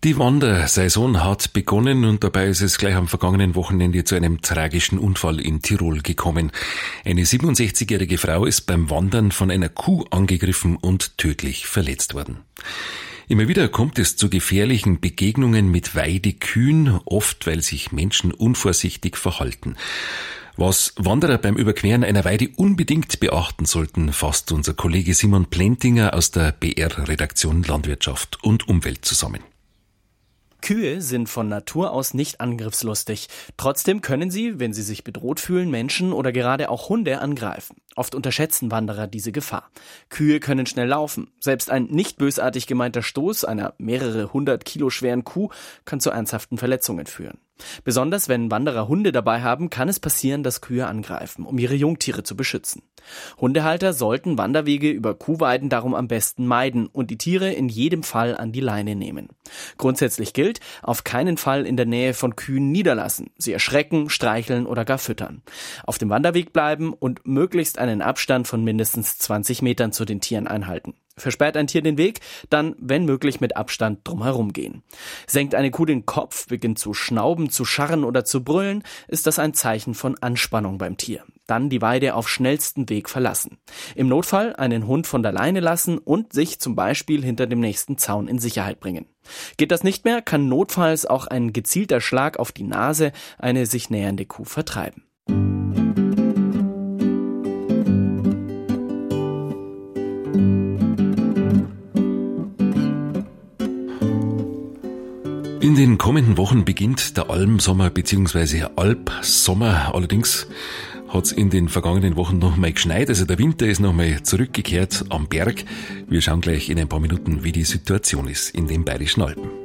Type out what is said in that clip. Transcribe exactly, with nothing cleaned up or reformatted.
Die Wandersaison hat begonnen und dabei ist es gleich am vergangenen Wochenende zu einem tragischen Unfall in Tirol gekommen. Eine siebenundsechzigjährige Frau ist beim Wandern von einer Kuh angegriffen und tödlich verletzt worden. Immer wieder kommt es zu gefährlichen Begegnungen mit Weidekühen, oft weil sich Menschen unvorsichtig verhalten. Was Wanderer beim Überqueren einer Weide unbedingt beachten sollten, fasst unser Kollege Simon Plentinger aus der B R-Redaktion Landwirtschaft und Umwelt zusammen. Kühe sind von Natur aus nicht angriffslustig. Trotzdem können sie, wenn sie sich bedroht fühlen, Menschen oder gerade auch Hunde angreifen. Oft unterschätzen Wanderer diese Gefahr. Kühe können schnell laufen. Selbst ein nicht bösartig gemeinter Stoß einer mehrere hundert Kilo schweren Kuh kann zu ernsthaften Verletzungen führen. Besonders wenn Wanderer Hunde dabei haben, kann es passieren, dass Kühe angreifen, um ihre Jungtiere zu beschützen. Hundehalter sollten Wanderwege über Kuhweiden darum am besten meiden und die Tiere in jedem Fall an die Leine nehmen. Grundsätzlich gilt, auf keinen Fall in der Nähe von Kühen niederlassen, sie erschrecken, streicheln oder gar füttern. Auf dem Wanderweg bleiben und möglichst einen Abstand von mindestens zwanzig Metern zu den Tieren einhalten. Versperrt ein Tier den Weg, dann, wenn möglich, mit Abstand drumherum gehen. Senkt eine Kuh den Kopf, beginnt zu schnauben, zu scharren oder zu brüllen, ist das ein Zeichen von Anspannung beim Tier. Dann die Weide auf schnellstem Weg verlassen. Im Notfall einen Hund von der Leine lassen und sich zum Beispiel hinter dem nächsten Zaun in Sicherheit bringen. Geht das nicht mehr, kann notfalls auch ein gezielter Schlag auf die Nase eine sich nähernde Kuh vertreiben. In den kommenden Wochen beginnt der Almsommer bzw. Alpsommer. Allerdings hat es in den vergangenen Wochen noch mal geschneit. Also der Winter ist noch mal zurückgekehrt am Berg. Wir schauen gleich in ein paar Minuten, wie die Situation ist in den Bayerischen Alpen.